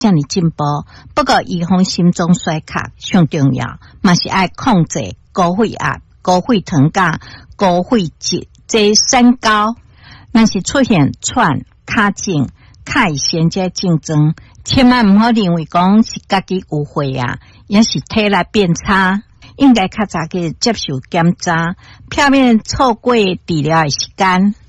这样进步。不过预防心脏衰竭上重要，嘛是爱控制高血压、高血糖甲高血脂这三高。若是出现喘、卡症、开先这症状，千万唔好认为讲是家己有血啊，也是体力变差。应该较早去接受检查，避免错过治疗的时间。